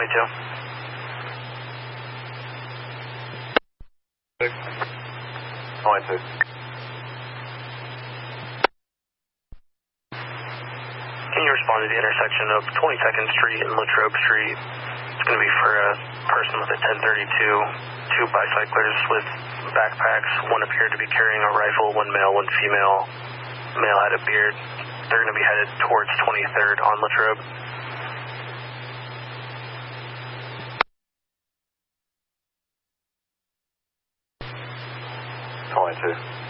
22. 22. Can you respond to the intersection of 22nd Street and Latrobe Street? It's going to be for a person with a 1032, two bicyclers with backpacks. One appeared to be carrying a rifle, one male, one female. Male had a beard. They're going to be headed towards 23rd on Latrobe. 22.